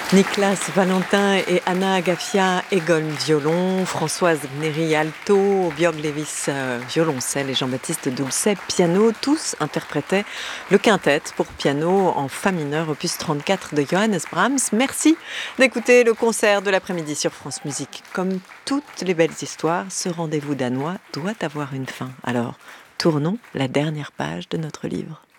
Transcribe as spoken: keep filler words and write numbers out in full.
Niklas Valentin et Anna Agafia Egon violon, Françoise Gnéry alto, Björg Levis euh, violoncelle et Jean-Baptiste Doulcet piano, tous interprétaient le quintet pour piano en fa mineur opus trente-quatre de Johannes Brahms. Merci d'écouter le concert de l'après-midi sur France Musique. Comme toutes les belles histoires, ce rendez-vous danois doit avoir une fin. Alors, tournons la dernière page de notre livre.